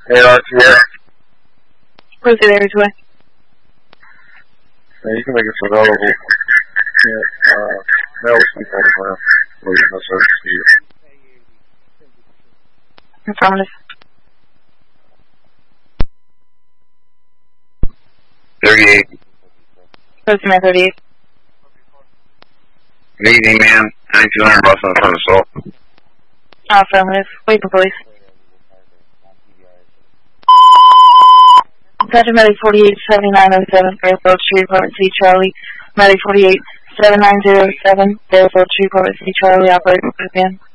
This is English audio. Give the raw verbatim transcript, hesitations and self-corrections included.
A R T S. Proceed area two A. Yeah, you can make us available. Yeah, uh, mail speak all the time. Wait, no service to you. Affirmative. thirty-eight. Proceed man thirty-eight. Good evening, ma'am. ninety-two hundred Boston front assault. Affirmative. Wait for police. Attention Medic forty-eight seventy-nine oh seven, Fairfield Street, Apartment C, Charlie. Medic forty-eight seven nine zero seven, Fairfield Street, Apartment C, Charlie, operator, again.